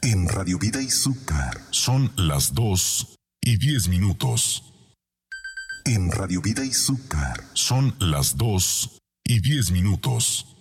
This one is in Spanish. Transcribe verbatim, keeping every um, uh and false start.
En Radio Vida y Azúcar. Son las dos y diez minutos. En Radio Vida y Azúcar. Son las dos y diez minutos.